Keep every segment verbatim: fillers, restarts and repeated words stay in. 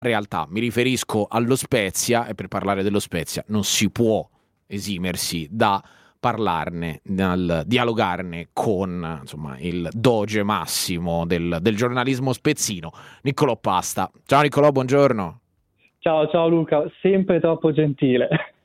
realtà. Mi riferisco allo Spezia, e per parlare dello Spezia non si può esimersi da parlarne, dal dialogarne con, insomma, il doge massimo del, del giornalismo spezzino, Niccolò Pasta. Ciao Niccolò, buongiorno. Ciao, ciao Luca, sempre troppo gentile.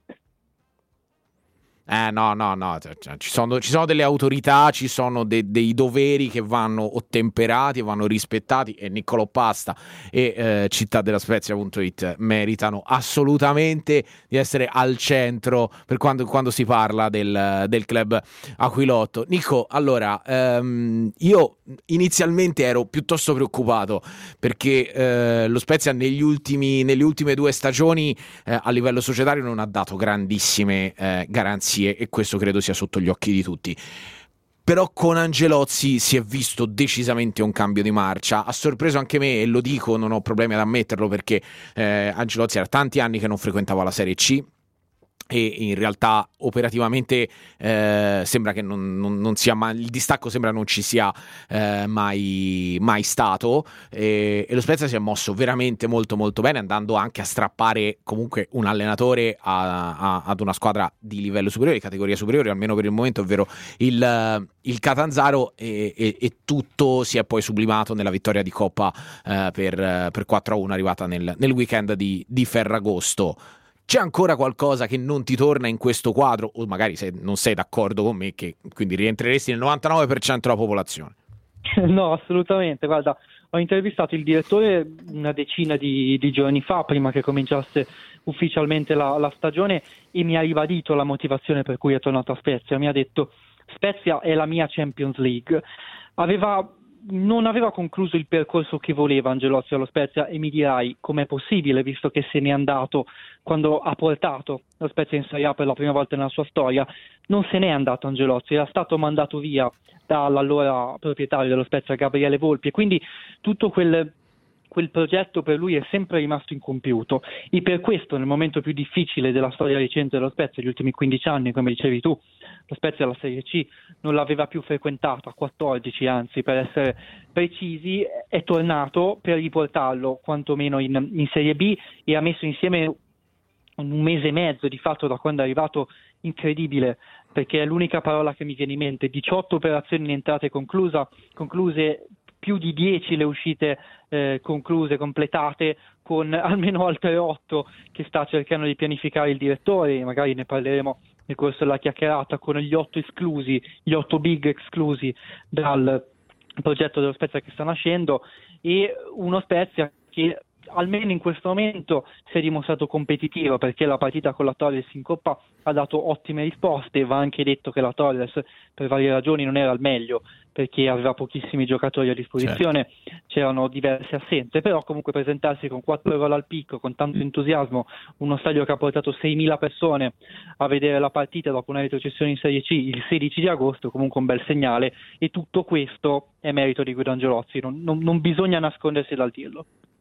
Eh no, no, no, cioè, cioè, ci sono, ci sono delle autorità, ci sono de, dei doveri che vanno ottemperati e vanno rispettati, e Niccolò Pasta e eh, città della Spezia punto it meritano assolutamente di essere al centro per quando, quando si parla del, del club aquilotto. Nico, allora, ehm, io inizialmente ero piuttosto preoccupato perché eh, lo Spezia negli ultimi, nelle ultime due stagioni eh, a livello societario non ha dato grandissime eh, garanzie, e questo credo sia sotto gli occhi di tutti. Però con Angelozzi si è visto decisamente un cambio di marcia. Ha sorpreso anche me, e lo dico, non ho problemi ad ammetterlo, perché eh, Angelozzi era tanti anni che non frequentava la Serie C e in realtà operativamente eh, sembra che non, non, non sia mai, il distacco sembra non ci sia eh, mai, mai stato, e, e lo Spezia si è mosso veramente molto molto bene, andando anche a strappare comunque un allenatore a, a, ad una squadra di livello superiore, di categoria superiore, almeno per il momento, ovvero il, il Catanzaro, e, e, e tutto si è poi sublimato nella vittoria di Coppa eh, per, per quattro a uno arrivata nel, nel weekend di, di Ferragosto. C'è ancora qualcosa che non ti torna in questo quadro? O magari se non sei d'accordo con me, che quindi rientreresti nel novantanove per cento della popolazione? No, assolutamente. Guarda, ho intervistato il direttore una decina di, di giorni fa, prima che cominciasse ufficialmente la, la stagione, e mi ha ribadito la motivazione per cui è tornato a Spezia. Mi ha detto: Spezia è la mia Champions League. Aveva... non aveva concluso il percorso che voleva Angelozzi allo Spezia, e mi dirai com'è possibile, visto che se n'è andato quando ha portato lo Spezia in Serie A per la prima volta nella sua storia. Non se n'è andato Angelozzi, era stato mandato via dall'allora proprietario dello Spezia, Gabriele Volpi, e quindi tutto quel quel progetto per lui è sempre rimasto incompiuto, e per questo nel momento più difficile della storia recente dello Spezia, gli ultimi quindici anni, come dicevi tu, lo Spezia la Serie C non l'aveva più frequentato, a quattordici anzi per essere precisi, è tornato per riportarlo quantomeno in, in Serie B, e ha messo insieme un mese e mezzo di fatto da quando è arrivato, incredibile, perché è l'unica parola che mi viene in mente: diciotto operazioni in entrate conclusa, concluse, più di dieci le uscite eh, concluse, completate, con almeno altre otto che sta cercando di pianificare il direttore. Magari ne parleremo nel corso della chiacchierata, con gli otto esclusi, gli otto big esclusi dal progetto dello Spezia che sta nascendo, e uno Spezia che almeno in questo momento si è dimostrato competitivo, perché la partita con la Torres in Coppa ha dato ottime risposte. Va anche detto che la Torres per varie ragioni non era al meglio, perché aveva pochissimi giocatori a disposizione, certo. C'erano diverse assenze, però comunque presentarsi con quattro gol al picco, con tanto entusiasmo, uno stadio che ha portato seimila persone a vedere la partita dopo una retrocessione in Serie C il sedici di agosto, comunque un bel segnale, e tutto questo è merito di Guido Angelozzi, non, non, non bisogna nascondersi dal dirlo.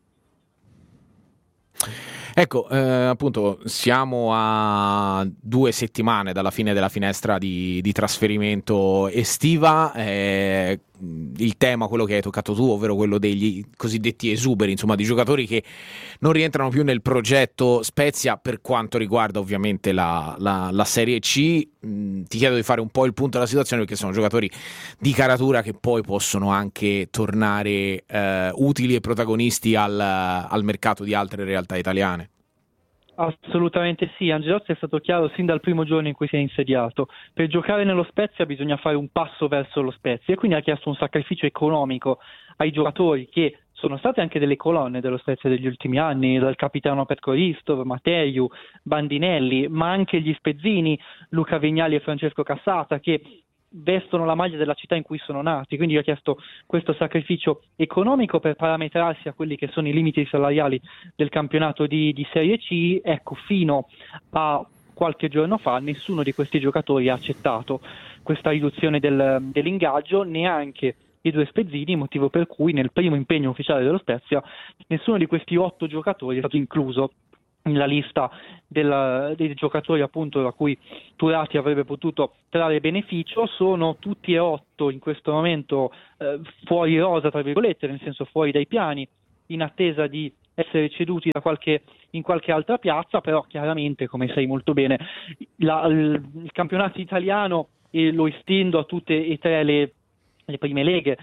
Ecco, eh, appunto, siamo a due settimane dalla fine della finestra di, di trasferimento estiva. Eh, il tema, quello che hai toccato tu, ovvero quello degli cosiddetti esuberi, insomma, di giocatori che non rientrano più nel progetto Spezia per quanto riguarda ovviamente la, la, la Serie C. Mm, ti chiedo di fare un po' il punto della situazione, perché sono giocatori di caratura che poi possono anche tornare eh, utili e protagonisti al, al mercato di altre realtà italiane. Assolutamente sì, Angelozzi è stato chiaro sin dal primo giorno in cui si è insediato: per giocare nello Spezia bisogna fare un passo verso lo Spezia, e quindi ha chiesto un sacrificio economico ai giocatori che sono state anche delle colonne dello Spezia degli ultimi anni, dal capitano Petko Ristov, Matteiu, Bandinelli, ma anche gli spezzini Luca Vignali e Francesco Cassata, che vestono la maglia della città in cui sono nati. Quindi ho chiesto questo sacrificio economico per parametrarsi a quelli che sono i limiti salariali del campionato di, di Serie C. Ecco, fino a qualche giorno fa nessuno di questi giocatori ha accettato questa riduzione del, dell'ingaggio, neanche i due spezzini, motivo per cui nel primo impegno ufficiale dello Spezia nessuno di questi otto giocatori è stato incluso nella lista del, dei giocatori appunto da cui Turati avrebbe potuto trarre beneficio. Sono tutti e otto in questo momento eh, fuori rosa, tra virgolette, nel senso fuori dai piani, in attesa di essere ceduti da qualche, in qualche altra piazza, però chiaramente, come sai molto bene, la, il, il campionato italiano, e lo estendo a tutte e tre le, le prime leghe,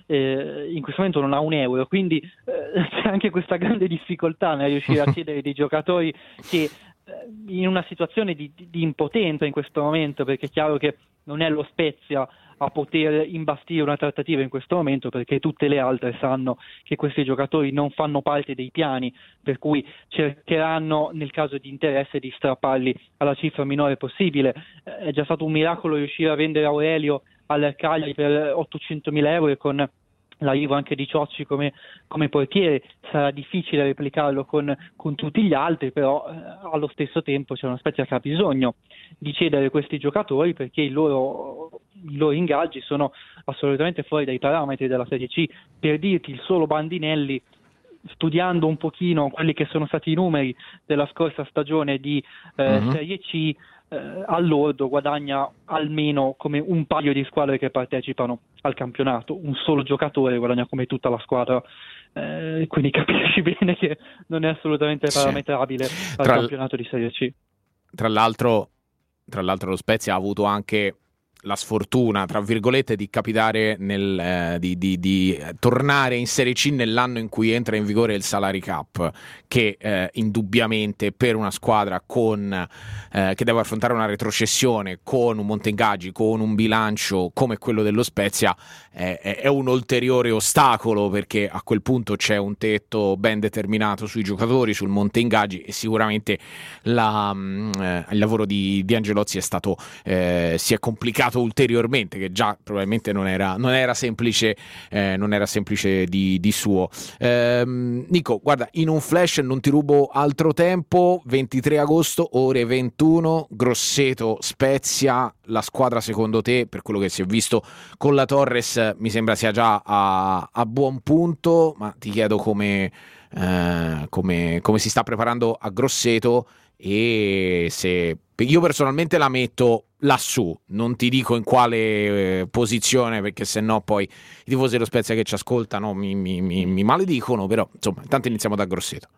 eh, in questo momento non ha un euro, quindi eh, c'è anche questa grande difficoltà nel riuscire a cedere dei giocatori che eh, in una situazione di, di, di impotenza in questo momento, perché è chiaro che non è lo Spezia a poter imbastire una trattativa in questo momento, perché tutte le altre sanno che questi giocatori non fanno parte dei piani, per cui cercheranno nel caso di interesse di strapparli alla cifra minore possibile. È già stato un miracolo riuscire a vendere Aurelio al Cagliari per ottocentomila euro e con l'arrivo anche di Ciocci come, come portiere sarà difficile replicarlo con, con tutti gli altri, però eh, allo stesso tempo c'è una Spezia che ha bisogno di cedere questi giocatori, perché i loro, i loro ingaggi sono assolutamente fuori dai parametri della Serie C. Per dirti, il solo Bandinelli, studiando un pochino quelli che sono stati i numeri della scorsa stagione di eh, uh-huh. Serie C, eh, all'ordo guadagna almeno come un paio di squadre che partecipano al campionato. Un solo giocatore guadagna come tutta la squadra, eh, quindi capisci bene che non è assolutamente parametrabile sì. al tra campionato di Serie C. Tra l'altro, tra l'altro lo Spezia ha avuto anche la sfortuna, tra virgolette, di capitare nel eh, di, di, di tornare in Serie C nell'anno in cui entra in vigore il Salary Cap, che eh, indubbiamente per una squadra con eh, che deve affrontare una retrocessione, con un monte ingaggi, con un bilancio come quello dello Spezia, eh, è un ulteriore ostacolo, perché a quel punto c'è un tetto ben determinato sui giocatori, sul monte ingaggi, e sicuramente la, mh, eh, il lavoro di, di Angelozzi è stato eh, si è complicato ulteriormente, che già probabilmente non era, non era semplice eh, non era semplice di, di suo. ehm, Nico, guarda, in un flash, non ti rubo altro tempo. Ventitré agosto, ore ventuno, Grosseto Spezia. La squadra, secondo te, per quello che si è visto con la Torres, mi sembra sia già a, a buon punto, ma ti chiedo come, eh, come, come si sta preparando a Grosseto, e se io personalmente la metto lassù, non ti dico in quale eh, posizione, perché se no poi i tifosi dello Spezia che ci ascoltano mi, mi, mi, mi maledicono, però insomma intanto iniziamo da Grosseto.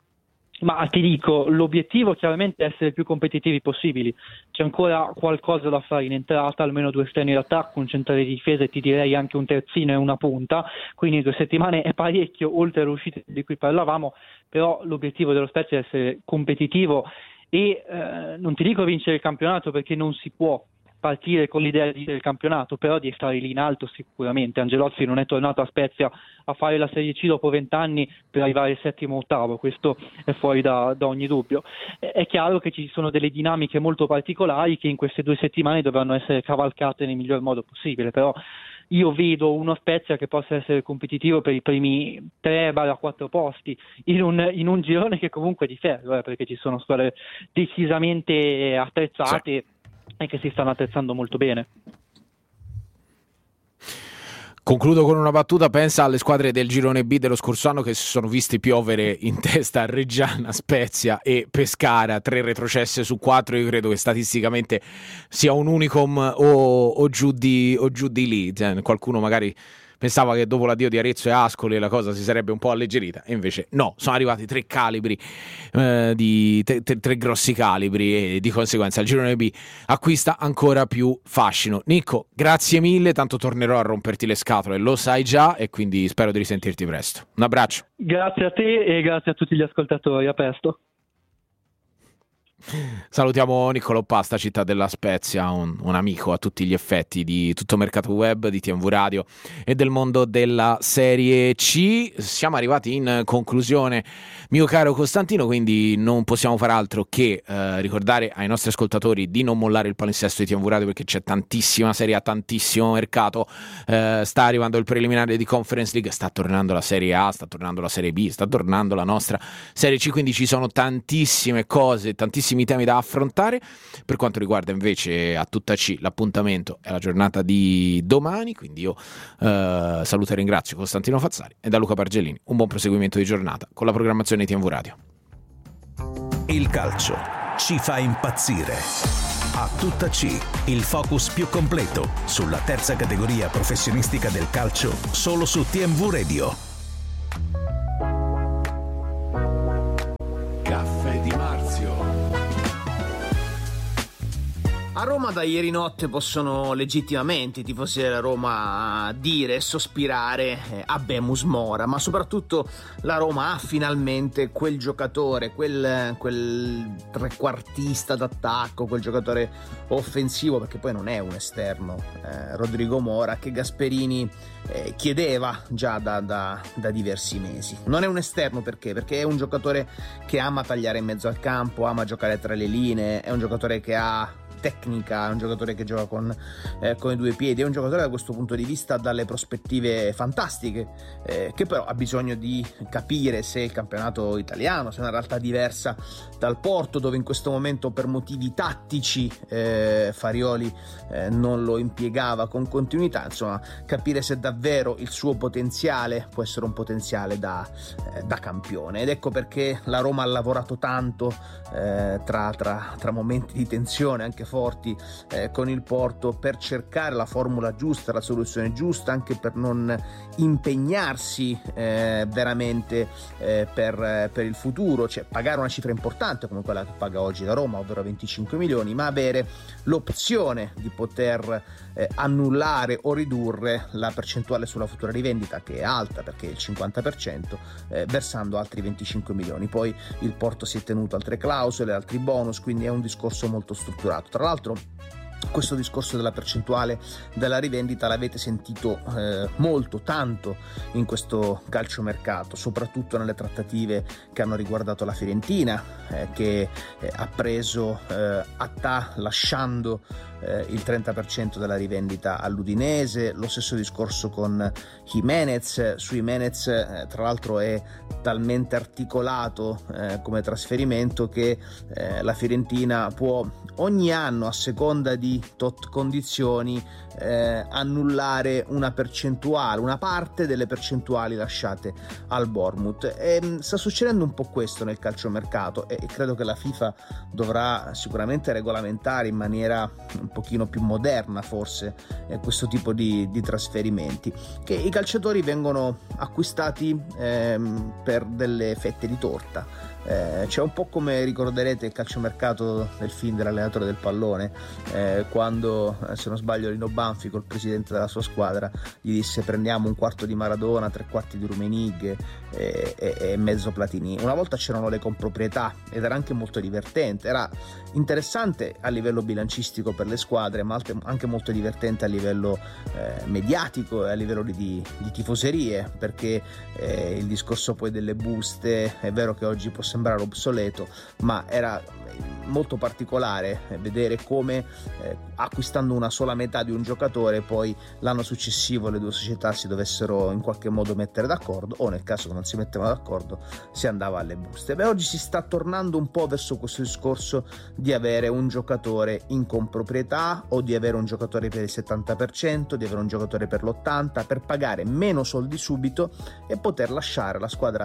Ma ti dico, l'obiettivo chiaramente è essere il più competitivi possibili. C'è ancora qualcosa da fare in entrata, almeno due esterni d'attacco, un centrale di difesa e ti direi anche un terzino e una punta, quindi due settimane è parecchio oltre alle uscite di cui parlavamo, però l'obiettivo dello Spezia è essere competitivo e eh, non ti dico vincere il campionato, perché non si può partire con l'idea di vincere il campionato, però di stare lì in alto sicuramente. Angelozzi non è tornato a Spezia a fare la Serie C dopo vent'anni per arrivare settimo o ottavo, questo è fuori da, da ogni dubbio. È chiaro che ci sono delle dinamiche molto particolari che in queste due settimane dovranno essere cavalcate nel miglior modo possibile, però io vedo uno Spezia che possa essere competitivo per i primi tre quattro posti in un, in un girone che comunque è di ferro, eh, perché ci sono squadre decisamente attrezzate, sì, e che si stanno attrezzando molto bene. Concludo con una battuta: pensa alle squadre del girone B dello scorso anno che si sono visti piovere in testa a Reggiana, Spezia e Pescara, tre retrocesse su quattro. Io credo che statisticamente sia un unicum o, o, giù, di, o giù di lì. Cioè, qualcuno magari pensava che dopo l'addio di Arezzo e Ascoli la cosa si sarebbe un po' alleggerita, e invece no, sono arrivati tre calibri, eh, di tre, tre, tre grossi calibri, e di conseguenza il girone B acquista ancora più fascino. Nico, grazie mille, tanto tornerò a romperti le scatole, lo sai già, e quindi spero di risentirti presto. Un abbraccio. Grazie a te e grazie a tutti gli ascoltatori, a presto. Salutiamo Niccolò Pasta, Città della Spezia, un, un amico a tutti gli effetti di tutto Mercato Web, di T M V Radio e del mondo della Serie C. Siamo arrivati in conclusione, mio caro Costantino, quindi non possiamo fare altro che eh, ricordare ai nostri ascoltatori di non mollare il palinsesto di T M V Radio, perché c'è tantissima Serie A, tantissimo mercato, eh, sta arrivando il preliminare di Conference League, sta tornando la Serie A, sta tornando la Serie B, sta tornando la nostra Serie C, quindi ci sono tantissime cose, tantissimi temi da affrontare. Per quanto riguarda invece a tutta C, l'appuntamento è la giornata di domani, quindi io eh, saluto e ringrazio Costantino Fazzari, e da Luca Pargellini un buon proseguimento di giornata con la programmazione di T M V Radio. Il calcio ci fa impazzire. A tutta C, il focus più completo sulla terza categoria professionistica del calcio, solo su T M V Radio. A Roma da ieri notte possono legittimamente i tifosi della Roma dire e sospirare eh, Habemus Mora, ma soprattutto la Roma ha finalmente quel giocatore, quel, quel trequartista d'attacco, quel giocatore offensivo, perché poi non è un esterno, eh, Rodrigo Mora, che Gasperini eh, chiedeva già da, da, da diversi mesi. Non è un esterno perché? Perché è un giocatore che ama tagliare in mezzo al campo, ama giocare tra le linee, è un giocatore che ha tecnica, è un giocatore che gioca con, eh, con i due piedi, è un giocatore da questo punto di vista dalle prospettive fantastiche, eh, che però ha bisogno di capire se il campionato italiano, se è una realtà diversa dal Porto, dove in questo momento per motivi tattici eh, Farioli eh, non lo impiegava con continuità, insomma capire se davvero il suo potenziale può essere un potenziale da, eh, da campione. Ed ecco perché la Roma ha lavorato tanto eh, tra, tra, tra momenti di tensione anche forti eh, con il Porto per cercare la formula giusta, la soluzione giusta, anche per non impegnarsi eh, veramente eh, per, per il futuro, cioè pagare una cifra importante come quella che paga oggi la Roma, ovvero venticinque milioni, ma avere l'opzione di poter eh, annullare o ridurre la percentuale sulla futura rivendita, che è alta perché è il cinquanta per cento, eh, versando altri venticinque milioni. Poi il Porto si è tenuto altre clausole, altri bonus, quindi è un discorso molto strutturato. Tra l'altro questo discorso della percentuale della rivendita l'avete sentito eh, molto, tanto in questo calciomercato, soprattutto nelle trattative che hanno riguardato la Fiorentina, eh, che eh, ha preso eh, Attà lasciando eh, il trenta per cento della rivendita all'Udinese. Lo stesso discorso con Jimenez. Su Jimenez eh, tra l'altro è talmente articolato eh, come trasferimento che eh, la Fiorentina può ogni anno, a seconda di tot condizioni, eh, annullare una percentuale, una parte delle percentuali lasciate al Bournemouth. E sta succedendo un po' questo nel calciomercato, e credo che la FIFA dovrà sicuramente regolamentare in maniera un pochino più moderna forse eh, questo tipo di, di trasferimenti, che i calciatori vengono acquistati ehm, per delle fette di torta. Eh, c'è un po' come ricorderete il calciomercato del film dell'allenatore del pallone, eh, quando eh, se non sbaglio Lino Banfi col presidente della sua squadra gli disse: prendiamo un quarto di Maradona, tre quarti di Rummenigge e, e, e mezzo Platini. Una volta c'erano le comproprietà ed era anche molto divertente, era interessante a livello bilancistico per le squadre, ma anche molto divertente a livello eh, mediatico e a livello di, di, di tifoserie, perché eh, il discorso poi delle buste, è vero che oggi può sembrare obsoleto, ma era molto particolare vedere come eh, acquistando una sola metà di un giocatore poi l'anno successivo le due società si dovessero in qualche modo mettere d'accordo, o nel caso che non si mettevano d'accordo si andava alle buste. Beh, oggi si sta tornando un po' verso questo discorso di avere un giocatore in comproprietà, o di avere un giocatore per il settanta per cento, di avere un giocatore per l'ottanta per cento, per pagare meno soldi subito e poter lasciare la squadra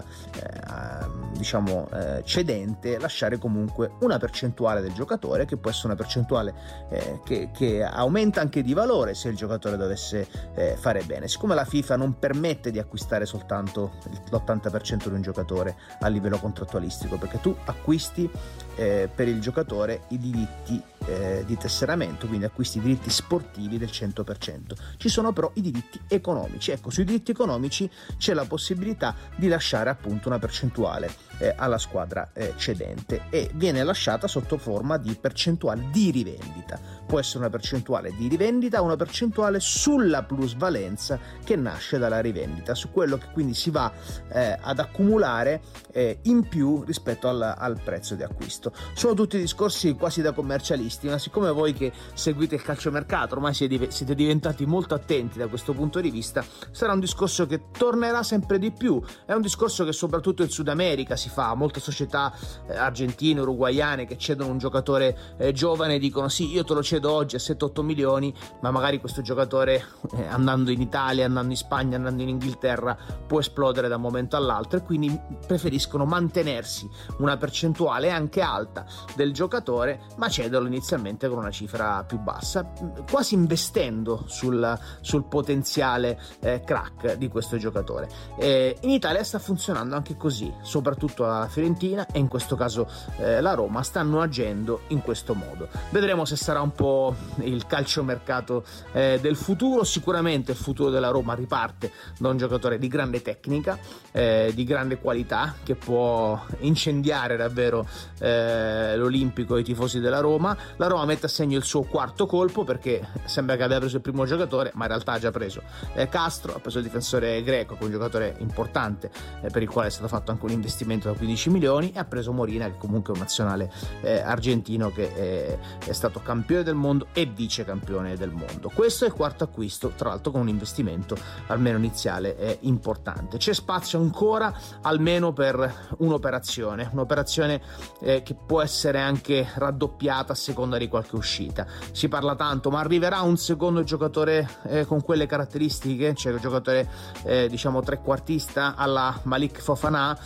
eh, diciamo eh, cedente, lasciare comunque una percentuale del giocatore, che può essere una percentuale eh, che, che aumenta anche di valore se il giocatore dovesse eh, fare bene. Siccome la FIFA non permette di acquistare soltanto l'ottanta per cento di un giocatore a livello contrattualistico, perché tu acquisti eh, per il giocatore i diritti eh, di tesseramento, quindi acquisti i diritti sportivi del cento per cento. Ci sono però i diritti economici. Ecco, sui diritti economici c'è la possibilità di lasciare appunto una percentuale eh, alla squadra eh, cedente, e viene lasciata sotto forma di percentuale di rivendita. Può essere una percentuale di rivendita o una percentuale sulla plusvalenza che nasce dalla rivendita, su quello che quindi si va eh, ad accumulare eh, in più rispetto al, al prezzo di acquisto. Sono tutti discorsi quasi da commercialisti, ma siccome voi che seguite il calciomercato ormai siete, siete diventati molto attenti da questo punto di vista, sarà un discorso che tornerà sempre di più. È un discorso che soprattutto in Sud America si fa, molte società eh, argentine, uruguaiane che cedono un giocatore eh, giovane e dicono: sì, io te lo cedo oggi a sette otto milioni, ma magari questo giocatore eh, andando in Italia, andando in Spagna, andando in Inghilterra può esplodere da un momento all'altro, e quindi preferiscono mantenersi una percentuale anche alta del giocatore, ma cederlo inizialmente con una cifra più bassa, quasi investendo sul, sul potenziale eh, crack di questo giocatore. Eh, in Italia sta funzionando anche così, soprattutto molto la Fiorentina e in questo caso eh, la Roma stanno agendo in questo modo. Vedremo se sarà un po' il calciomercato eh, del futuro. Sicuramente il futuro della Roma riparte da un giocatore di grande tecnica, eh, di grande qualità, che può incendiare davvero eh, l'Olimpico e i tifosi della Roma. La Roma mette a segno il suo quarto colpo, perché sembra che abbia preso il primo giocatore, ma in realtà ha già preso eh, Castro, ha preso il difensore greco, un giocatore importante eh, per il quale è stato fatto anche un investimento da quindici milioni, e ha preso Molina, che comunque è un nazionale eh, argentino che è, è stato campione del mondo e vice campione del mondo. Questo è il quarto acquisto, tra l'altro con un investimento almeno iniziale eh, importante. C'è spazio ancora almeno per un'operazione un'operazione eh, che può essere anche raddoppiata a seconda di qualche uscita. Si parla tanto, ma arriverà un secondo giocatore eh, con quelle caratteristiche, cioè un giocatore eh, diciamo trequartista alla Malik Fofana?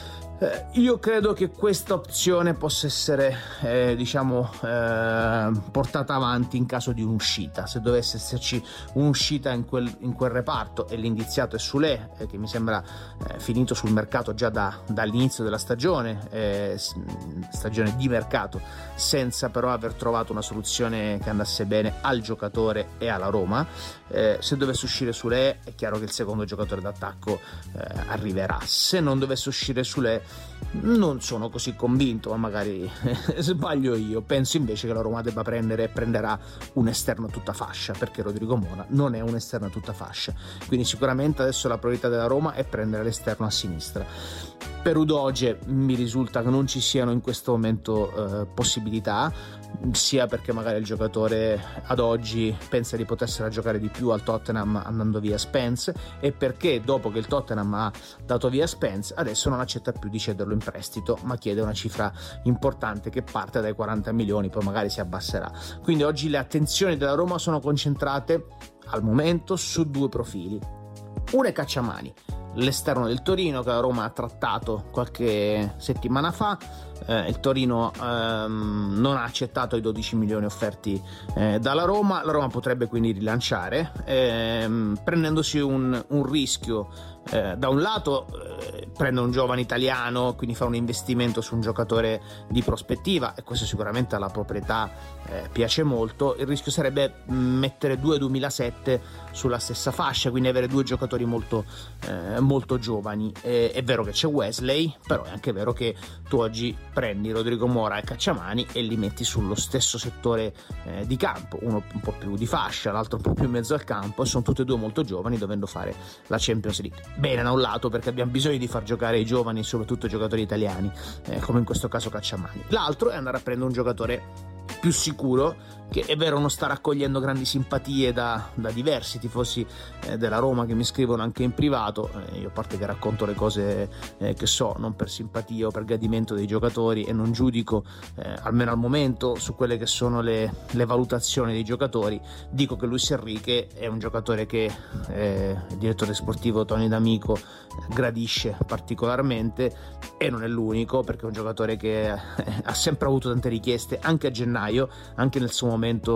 Eh, io credo che questa opzione possa essere eh, diciamo eh, portata avanti in caso di un'uscita, se dovesse esserci un'uscita in quel, in quel reparto, e l'indiziato è Soulé, eh, che mi sembra eh, finito sul mercato già da, dall'inizio della stagione, eh, stagione di mercato, senza però aver trovato una soluzione che andasse bene al giocatore e alla Roma. Eh, se dovesse uscire Soulé, è chiaro che il secondo giocatore d'attacco eh, arriverà. Se non dovesse uscire Soulé, non sono così convinto, ma magari sbaglio io. Penso invece che la Roma debba prendere e prenderà un esterno a tutta fascia, perché Rodrigo Mora non è un esterno a tutta fascia. Quindi sicuramente adesso la priorità della Roma è prendere l'esterno a sinistra. Per Udogie mi risulta che non ci siano in questo momento eh, possibilità, sia perché magari il giocatore ad oggi pensa di potersela giocare di più al Tottenham andando via Spence, e perché dopo che il Tottenham ha dato via Spence adesso non accetta più di cederlo in prestito, ma chiede una cifra importante che parte dai quaranta milioni, poi magari si abbasserà. Quindi oggi le attenzioni della Roma sono concentrate al momento su due profili. Uno è Cacciamani, l'esterno del Torino, che la Roma ha trattato qualche settimana fa. Eh, il Torino ehm, non ha accettato i dodici milioni offerti eh, dalla Roma. La Roma potrebbe quindi rilanciare, ehm, prendendosi un, un rischio. Eh, da un lato eh, prende un giovane italiano, quindi fa un investimento su un giocatore di prospettiva, e questo sicuramente alla proprietà eh, piace molto. Il rischio sarebbe mettere due duemilasette sulla stessa fascia, quindi avere due giocatori molto, eh, molto giovani. Eh, è vero che c'è Wesley, però è anche vero che tu oggi prendi Rodrigo Mora e Cacciamani e li metti sullo stesso settore eh, di campo, uno un po' più di fascia, l'altro un po' più in mezzo al campo, e sono tutti e due molto giovani, dovendo fare la Champions League. Bene da un lato, perché abbiamo bisogno di far giocare i giovani, soprattutto i giocatori italiani, eh, come in questo caso Cacciamani. L'altro è andare a prendere un giocatore più sicuro, che è vero non sta raccogliendo grandi simpatie da, da diversi tifosi eh, della Roma che mi scrivono anche in privato. Eh, io a parte che racconto le cose eh, che so, non per simpatia o per gradimento dei giocatori, e non giudico eh, almeno al momento su quelle che sono le, le valutazioni dei giocatori. Dico che Luis Enrique è un giocatore che eh, il direttore sportivo Tony D'Amico gradisce particolarmente, e non è l'unico, perché è un giocatore che eh, ha sempre avuto tante richieste anche a gennaio, anche nel suo momento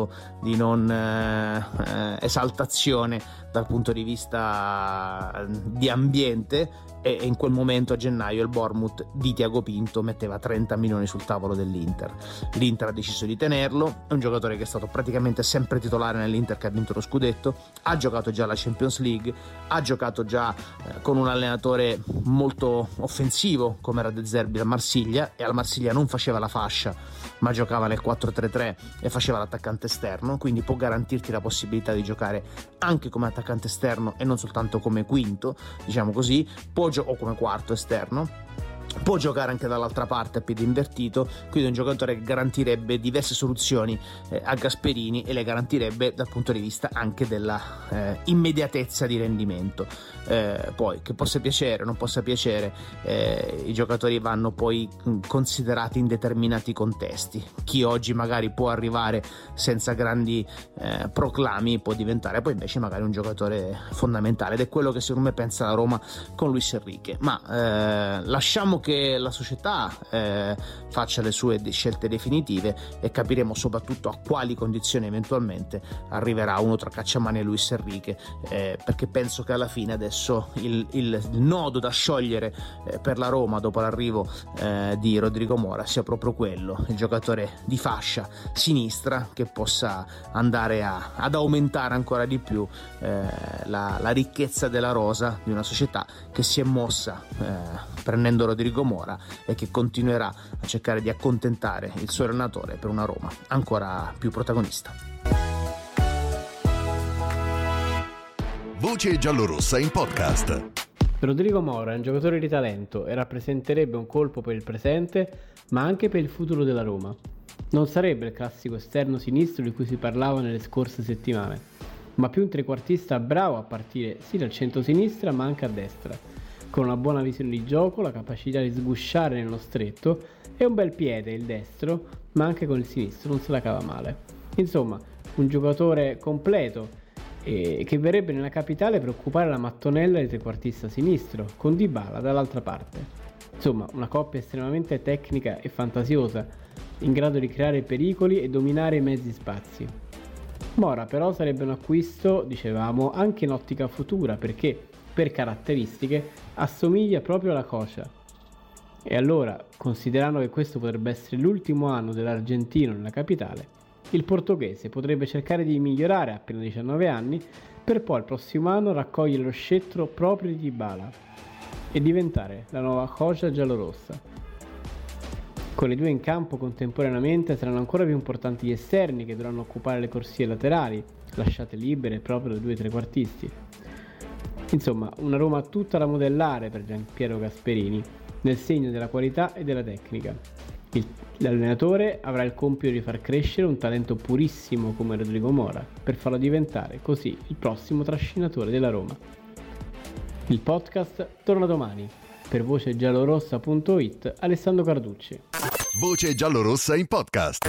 di non eh, esaltazione dal punto di vista di ambiente, e in quel momento a gennaio il Bournemouth di Tiago Pinto metteva trenta milioni sul tavolo dell'Inter. L'Inter ha deciso di tenerlo, è un giocatore che è stato praticamente sempre titolare nell'Inter, che ha vinto lo scudetto, ha giocato già la Champions League, ha giocato già eh, con un allenatore molto offensivo come era De Zerbi al Marsiglia, e al Marsiglia non faceva la fascia ma giocava nel quattro tre tre e faceva l'attaccante esterno, quindi può garantirti la possibilità di giocare anche come attaccante esterno e non soltanto come quinto, diciamo così, può gio- o come quarto esterno. Può giocare anche dall'altra parte a piede invertito, quindi è un giocatore che garantirebbe diverse soluzioni eh, a Gasperini, e le garantirebbe dal punto di vista anche della eh, immediatezza di rendimento. Eh, poi che possa piacere o non possa piacere, eh, i giocatori vanno poi considerati in determinati contesti. Chi oggi magari può arrivare senza grandi eh, proclami può diventare poi invece magari un giocatore fondamentale, ed è quello che secondo me pensa la Roma con Luis Enrique. Ma eh, lasciamo che che la società eh, faccia le sue scelte definitive e capiremo soprattutto a quali condizioni eventualmente arriverà uno tra Cacciamani e Luis Enrique, eh, perché penso che alla fine adesso il, il, il nodo da sciogliere eh, per la Roma dopo l'arrivo eh, di Rodrigo Mora sia proprio quello, il giocatore di fascia sinistra che possa andare a, ad aumentare ancora di più eh, la, la ricchezza della rosa di una società che si è mossa eh, prendendo Rodrigo Mora e che continuerà a cercare di accontentare il suo allenatore per una Roma ancora più protagonista. Voce giallorossa in podcast. Rodrigo Mora è un giocatore di talento e rappresenterebbe un colpo per il presente, ma anche per il futuro della Roma. Non sarebbe il classico esterno sinistro di cui si parlava nelle scorse settimane, ma più un trequartista bravo a partire sì dal centro-sinistra ma anche a destra, con una buona visione di gioco, la capacità di sgusciare nello stretto e un bel piede, il destro, ma anche con il sinistro non se la cava male. Insomma, un giocatore completo e che verrebbe nella capitale per occupare la mattonella di trequartista sinistro, con Dybala dall'altra parte. Insomma, una coppia estremamente tecnica e fantasiosa, in grado di creare pericoli e dominare i mezzi spazi. Mora però sarebbe un acquisto, dicevamo, anche in ottica futura, perché per caratteristiche assomiglia proprio alla Cocha. E allora, considerando che questo potrebbe essere l'ultimo anno dell'argentino nella capitale, il portoghese potrebbe cercare di migliorare a appena diciannove anni per poi il prossimo anno raccogliere lo scettro proprio di Dybala e diventare la nuova Cocha giallorossa. Con le due in campo contemporaneamente saranno ancora più importanti gli esterni che dovranno occupare le corsie laterali, lasciate libere proprio dai due trequartisti. Insomma, una Roma tutta da modellare per Gianpiero Gasperini, nel segno della qualità e della tecnica. Il, l'allenatore avrà il compito di far crescere un talento purissimo come Rodrigo Mora, per farlo diventare così il prossimo trascinatore della Roma. Il podcast torna domani. Per voce giallorossa punto it, Alessandro Carducci. Voce giallorossa in podcast.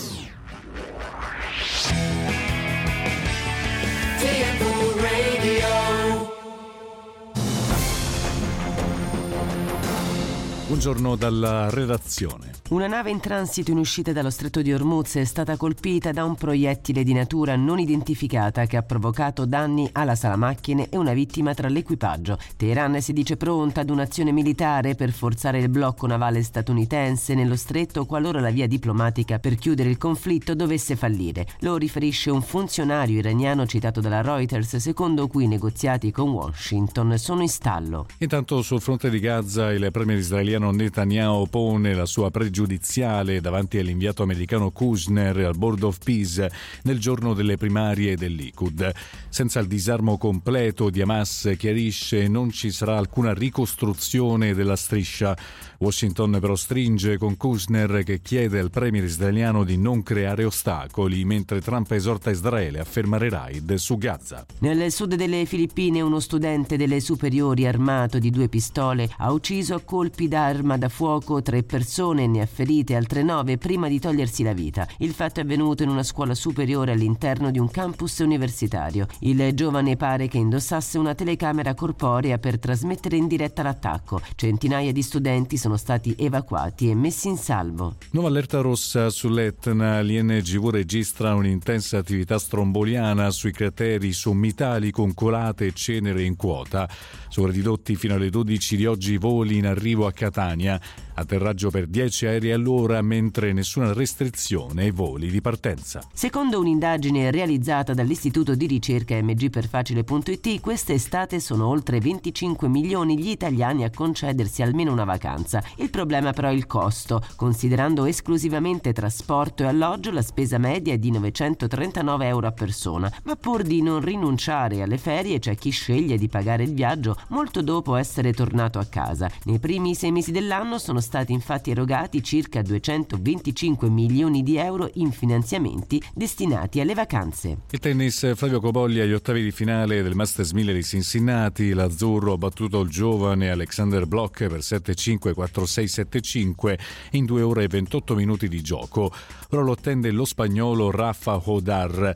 Buongiorno dalla redazione. Una nave in transito in uscita dallo stretto di Hormuz è stata colpita da un proiettile di natura non identificata che ha provocato danni alla sala macchine e una vittima tra l'equipaggio. Teheran si dice pronta ad un'azione militare per forzare il blocco navale statunitense nello stretto qualora la via diplomatica per chiudere il conflitto dovesse fallire. Lo riferisce un funzionario iraniano citato dalla Reuters, secondo cui i negoziati con Washington sono in stallo. Intanto sul fronte di Gaza il premier israeliano Netanyahu pone la sua pregiudiziale davanti all'inviato americano Kushner al Board of Peace nel giorno delle primarie del Likud. Senza il disarmo completo di Hamas, chiarisce, non ci sarà alcuna ricostruzione della striscia. Washington però stringe con Kushner che chiede al premier israeliano di non creare ostacoli, mentre Trump esorta Israele a fermare raid su Gaza. Nel sud delle Filippine uno studente delle superiori armato di due pistole ha ucciso a colpi d'arma da fuoco tre persone e ne ha ferite altre nove prima di togliersi la vita. Il fatto è avvenuto in una scuola superiore all'interno di un campus universitario. Il giovane pare che indossasse una telecamera corporea per trasmettere in diretta l'attacco. Centinaia di studenti sono stati evacuati e messi in salvo. Nuova allerta rossa sull'Etna. L'I N G V registra un'intensa attività stromboliana sui crateri sommitali con colate e cenere in quota. Sono ridotti fino alle dodici di oggi i voli in arrivo a Catania. Atterraggio per dieci aerei all'ora, mentre nessuna restrizione ai voli di partenza. Secondo un'indagine realizzata dall'istituto di ricerca M G per facile punto it, quest'estate sono oltre venticinque milioni gli italiani a concedersi almeno una vacanza. Il problema però è il costo. Considerando esclusivamente trasporto e alloggio, la spesa media è di novecentotrentanove euro a persona, ma pur di non rinunciare alle ferie c'è chi sceglie di pagare il viaggio molto dopo essere tornato a casa. Nei primi sei mesi dell'anno sono stati infatti erogati circa duecentoventicinque milioni di euro in finanziamenti destinati alle vacanze. Il tennis, Flavio Cobolli agli ottavi di finale del Masters mille di Cincinnati. L'azzurro ha battuto il giovane Alexander Bloch per sette cinque, quattro sei, sette cinque in due ore e ventotto minuti di gioco. Ora lo attende lo spagnolo Rafa Hodar.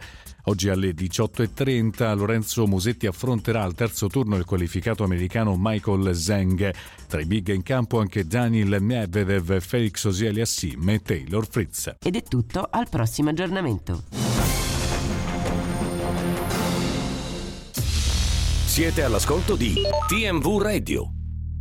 Oggi alle diciotto e trenta Lorenzo Musetti affronterà al terzo turno il qualificato americano Michael Zhang. Tra i big in campo anche Daniil Medvedev, Felix Auger-Aliassime e Taylor Fritz. Ed è tutto, al prossimo aggiornamento. Siete all'ascolto di T M V Radio.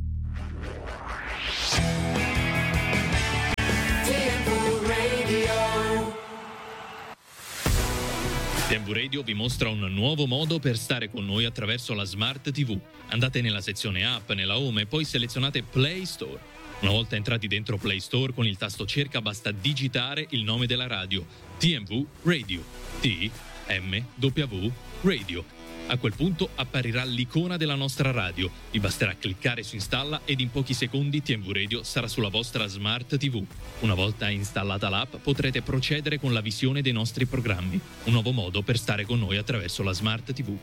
T M V Radio vi mostra un nuovo modo per stare con noi attraverso la Smart tivù. Andate nella sezione app, nella home e poi selezionate Play Store. Una volta entrati dentro Play Store, con il tasto cerca basta digitare il nome della radio: T M V Radio. T M W Radio. A quel punto apparirà l'icona della nostra radio. Vi basterà cliccare su installa ed in pochi secondi T M V Radio sarà sulla vostra Smart tivù. Una volta installata l'app potrete procedere con la visione dei nostri programmi. Un nuovo modo per stare con noi attraverso la Smart tivù.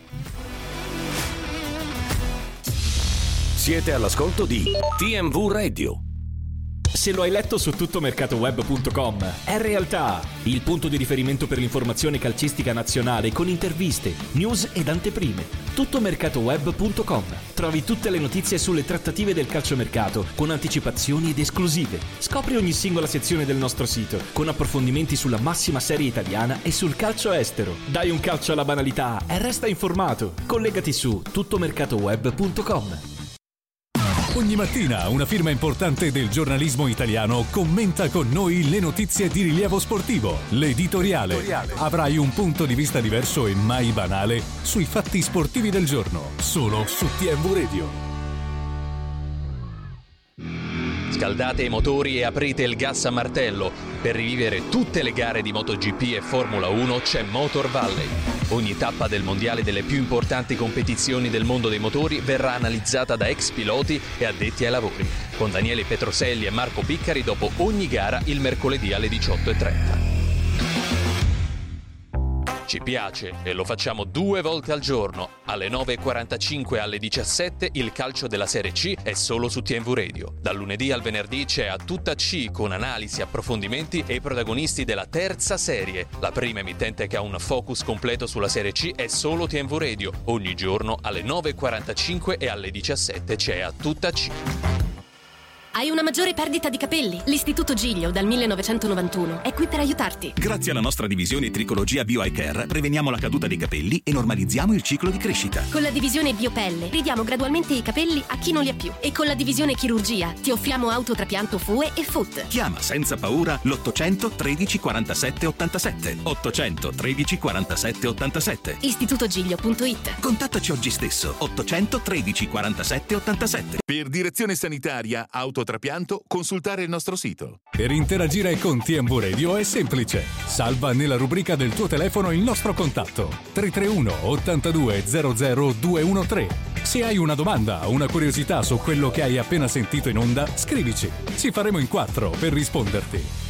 Siete all'ascolto di T M V Radio. Se lo hai letto su tuttomercatoweb punto com, è realtà, il punto di riferimento per l'informazione calcistica nazionale con interviste, news ed anteprime. tuttomercatoweb punto com. Trovi tutte le notizie sulle trattative del calciomercato con anticipazioni ed esclusive. Scopri ogni singola sezione del nostro sito con approfondimenti sulla massima serie italiana e sul calcio estero. Dai un calcio alla banalità e resta informato. Collegati su tuttomercatoweb punto com. Ogni mattina una firma importante del giornalismo italiano commenta con noi le notizie di rilievo sportivo. L'editoriale. L'editoriale. Avrai un punto di vista diverso e mai banale sui fatti sportivi del giorno, solo su T M V Radio. Scaldate i motori e aprite il gas a martello. Per rivivere tutte le gare di MotoGP e Formula uno c'è Motor Valley. Ogni tappa del mondiale delle più importanti competizioni del mondo dei motori verrà analizzata da ex piloti e addetti ai lavori, con Daniele Petroselli e Marco Piccari dopo ogni gara il mercoledì alle diciotto e trenta. Ci piace e lo facciamo due volte al giorno. Alle nove e quarantacinque e alle diciassette il calcio della Serie C è solo su T M V Radio. Dal lunedì al venerdì c'è A Tutta C con analisi, approfondimenti e i protagonisti della terza serie. La prima emittente che ha un focus completo sulla Serie C è solo T M V Radio. Ogni giorno alle nove e quarantacinque e alle diciassette c'è A Tutta C. Hai una maggiore perdita di capelli? L'Istituto Giglio dal millenovecentonovantuno è qui per aiutarti. Grazie alla nostra divisione Tricologia Bio Eye Care preveniamo la caduta dei capelli e normalizziamo il ciclo di crescita. Con la divisione Biopelle ridiamo gradualmente i capelli a chi non li ha più. E con la divisione Chirurgia ti offriamo autotrapianto F U E e F U T. Chiama senza paura l'ottocento tredici quarantasette ottantasette. ottocento tredici quarantasette ottantasette. istitutogiglio punto it. Contattaci oggi stesso. ottocento tredici quarantasette ottantasette. Per direzione sanitaria, autotrapianto, consultare il nostro sito. Per interagire con T M V Radio è semplice. Salva nella rubrica del tuo telefono il nostro contatto tre tre uno ottantadue zero zero due uno tre. Se hai una domanda o una curiosità su quello che hai appena sentito in onda, scrivici. Ci faremo in quattro per risponderti.